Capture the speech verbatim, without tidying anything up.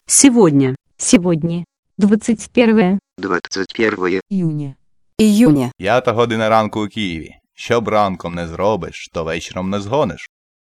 Сегодня. Сегодня. двадцать первое двадцять первое июня. Июня. П'ята година ранку у Києві. Що б ранком не зробиш, то вечором не згониш.